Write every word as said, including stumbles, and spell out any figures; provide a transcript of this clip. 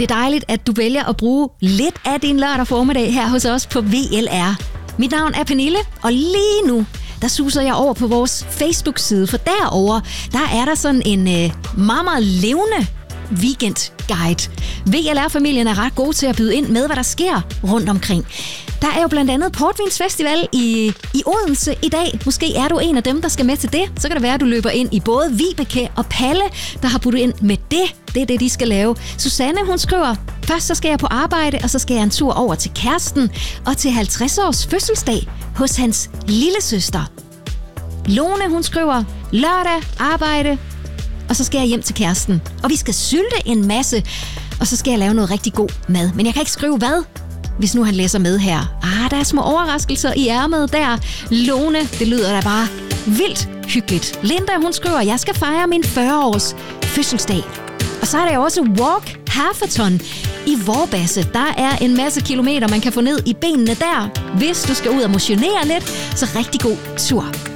Det er dejligt, at du vælger at bruge lidt af din lørdag formiddag her hos os på V L R. Mit navn er Pernille, og lige nu, der suser jeg over på vores Facebook-side, for derover der er der sådan en øh, meget, meget levende weekendguide. V L R-familien er ret god til at byde ind med, hvad der sker rundt omkring. Der er jo blandt andet Portvinsfestival i, i Odense i dag. Måske er du en af dem, der skal med til det. Så kan det være, at du løber ind i både Vibeke og Palle, der har budt ind med det. Det er det, de skal lave. Susanne, hun skriver, først så skal jeg på arbejde, og så skal jeg en tur over til kæresten og til halvtreds års fødselsdag hos hans lille søster. Lone, hun skriver, lørdag, arbejde, og så skal jeg hjem til kæresten. Og vi skal sylte en masse, og så skal jeg lave noget rigtig god mad. Men jeg kan ikke skrive hvad, hvis nu han læser med her. Ah, der er små overraskelser i ærmet der. Lone, det lyder da bare vildt hyggeligt. Linda, hun skriver, jeg skal fejre min fyrre års fødselsdag. Og så er der også Walk Halfathon i Vorbasse. Der er en masse kilometer, man kan få ned i benene der. Hvis du skal ud og motionere lidt, så rigtig god tur.